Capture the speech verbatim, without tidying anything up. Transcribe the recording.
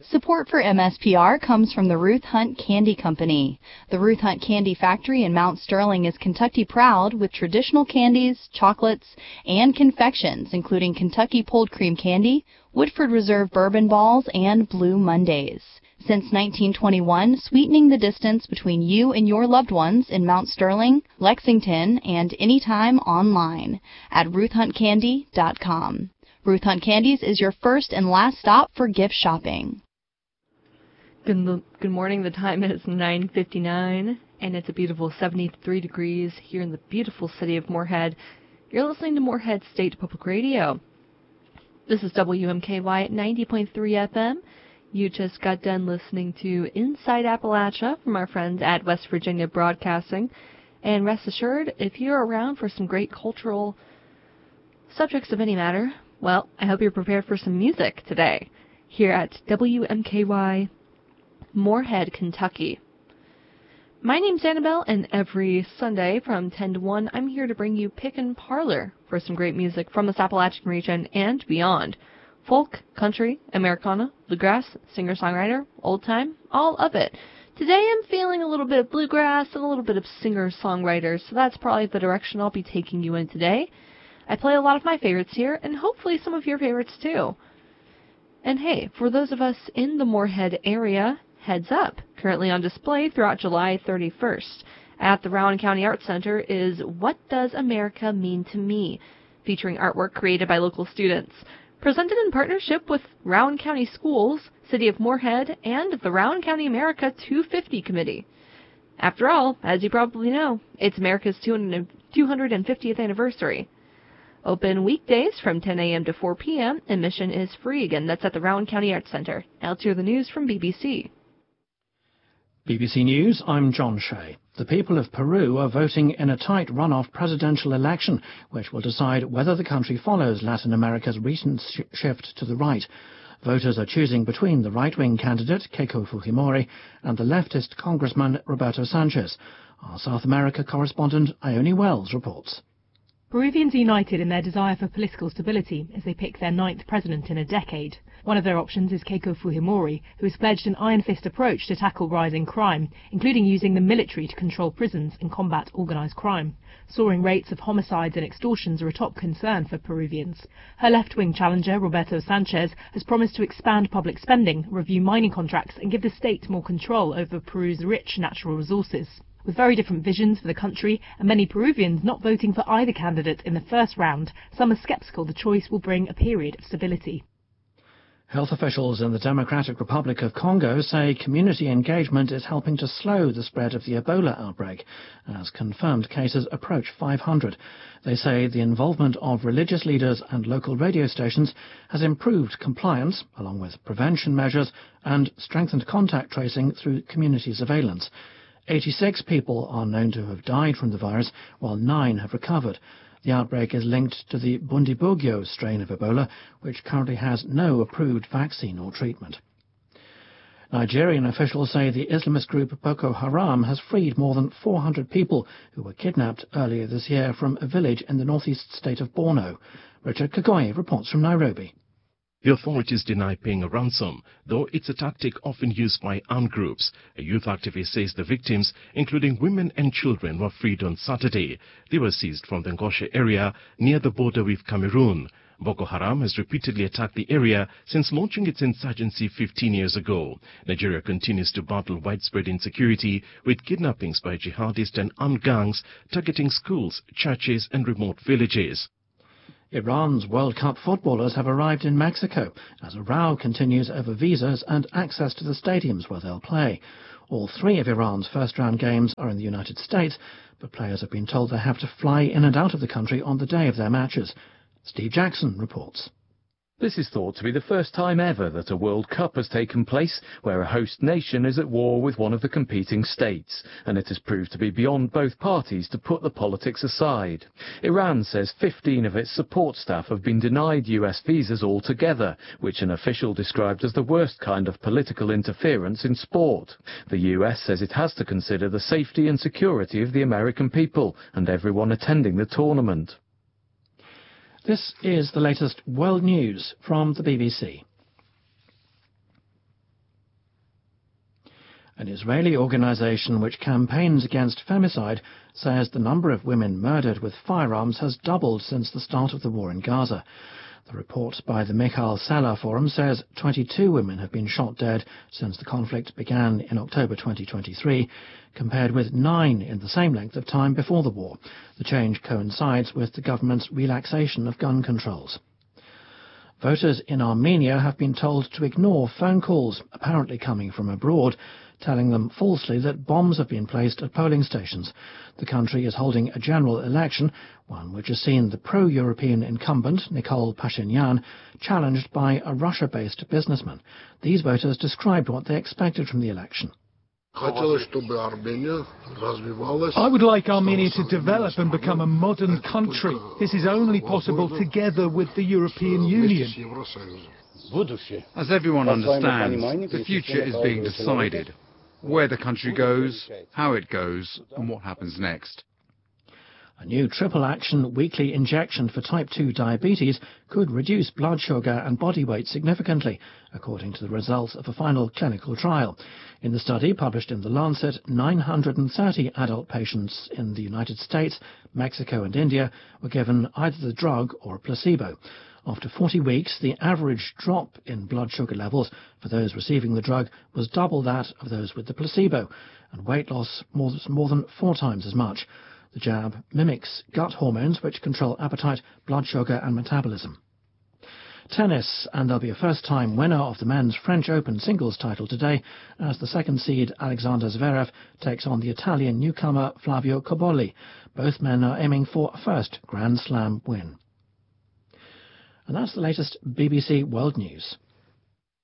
Support for M S P R comes from the Ruth Hunt Candy Company. The Ruth Hunt Candy Factory in Mount Sterling is Kentucky proud with traditional candies, chocolates, and confections, including Kentucky Pulled Cream Candy, Woodford Reserve Bourbon Balls, and Blue Mondays. Since nineteen twenty-one, sweetening the distance between you and your loved ones in Mount Sterling, Lexington, and anytime online at ruth hunt candy dot com. Ruth Hunt Candies is your first and last stop for gift shopping. Good, good morning. The time is nine fifty-nine, and it's a beautiful seventy-three degrees here in the beautiful city of Moorhead. You're listening to Moorhead State Public Radio. This is W M K Y at ninety point three F M. You just got done listening to Inside Appalachia from our friends at West Virginia Broadcasting. And rest assured, if you're around for some great cultural subjects of any matter, well, I hope you're prepared for some music today here at W M K Y Moorhead, Kentucky. My name's Annabelle, and every Sunday from ten to one, I'm here to bring you Pick and Parlor for some great music from this Appalachian region and beyond. Folk, country, Americana, bluegrass, singer-songwriter, old-time, all of it. Today I'm feeling a little bit of bluegrass and a little bit of singer-songwriter, so that's probably the direction I'll be taking you in today. I play a lot of my favorites here, and hopefully some of your favorites too. And hey, for those of us in the Moorhead area, heads up. Currently on display throughout July thirty-first at the Rowan County Arts Center is What Does America Mean to Me?, featuring artwork created by local students. Presented in partnership with Rowan County Schools, City of Moorhead, and the Rowan County America two fifty Committee. After all, as you probably know, it's America's two hundred fiftieth anniversary. Open weekdays from ten a.m. to four p.m. Admission is free. Again, that's at the Rowan County Arts Center. Now let's hear the news from B B C. B B C News, I'm John Shea. The people of Peru are voting in a tight runoff presidential election, which will decide whether the country follows Latin America's recent sh shift to the right. Voters are choosing between the right-wing candidate, Keiko Fujimori, and the leftist Congressman Roberto Sanchez. Our South America correspondent, Ione Wells, reports. Peruvians are united in their desire for political stability as they pick their ninth president in a decade. One of their options is Keiko Fujimori, who has pledged an iron-fist approach to tackle rising crime, including using the military to control prisons and combat organised crime. Soaring rates of homicides and extortions are a top concern for Peruvians. Her left-wing challenger, Roberto Sanchez, has promised to expand public spending, review mining contracts and give the state more control over Peru's rich natural resources. With very different visions for the country and many Peruvians not voting for either candidate in the first round, some are sceptical the choice will bring a period of stability. Health officials in the Democratic Republic of Congo say community engagement is helping to slow the spread of the Ebola outbreak, as confirmed cases approach five hundred. They say the involvement of religious leaders and local radio stations has improved compliance, along with prevention measures and strengthened contact tracing through community surveillance. eighty-six people are known to have died from the virus, while nine have recovered. The outbreak is linked to the Bundibugyo strain of Ebola, which currently has no approved vaccine or treatment. Nigerian officials say the Islamist group Boko Haram has freed more than four hundred people who were kidnapped earlier this year from a village in the northeast state of Borno. Richard Kagoye reports from Nairobi. The authorities deny paying a ransom, though it's a tactic often used by armed groups. A youth activist says the victims, including women and children, were freed on Saturday. They were seized from the Ngoshe area near the border with Cameroon. Boko Haram has repeatedly attacked the area since launching its insurgency fifteen years ago. Nigeria continues to battle widespread insecurity, with kidnappings by jihadists and armed gangs targeting schools, churches and remote villages. Iran's World Cup footballers have arrived in Mexico as a row continues over visas and access to the stadiums where they'll play. All three of Iran's first-round games are in the United States, but players have been told they have to fly in and out of the country on the day of their matches. Steve Jackson reports. This is thought to be the first time ever that a World Cup has taken place where a host nation is at war with one of the competing states, and it has proved to be beyond both parties to put the politics aside. Iran says fifteen of its support staff have been denied U S visas altogether, which an official described as the worst kind of political interference in sport. The U S says it has to consider the safety and security of the American people and everyone attending the tournament. This is the latest world news from the B B C. An Israeli organisation which campaigns against femicide says the number of women murdered with firearms has doubled since the start of the war in Gaza. The report by the Michal Sala Forum says twenty-two women have been shot dead since the conflict began in October twenty twenty-three, compared with nine in the same length of time before the war. The change coincides with the government's relaxation of gun controls. Voters in Armenia have been told to ignore phone calls, apparently coming from abroad, telling them falsely that bombs have been placed at polling stations. The country is holding a general election, one which has seen the pro-European incumbent, Nikol Pashinyan, challenged by a Russia-based businessman. These voters described what they expected from the election. I would like Armenia to develop and become a modern country. This is only possible together with the European Union. As everyone understands, the future is being decided. Where the country goes, how it goes, and what happens next. A new triple-action weekly injection for type two diabetes could reduce blood sugar and body weight significantly, according to the results of a final clinical trial. In the study, published in The Lancet, nine hundred thirty adult patients in the United States, Mexico and India were given either the drug or a placebo. After forty weeks, the average drop in blood sugar levels for those receiving the drug was double that of those with the placebo, and weight loss was more than four times as much. The jab mimics gut hormones which control appetite, blood sugar and metabolism. Tennis, and there'll be a first-time winner of the men's French Open singles title today as the second seed Alexander Zverev takes on the Italian newcomer Flavio Cobolli. Both men are aiming for a first Grand Slam win. And that's the latest B B C World News.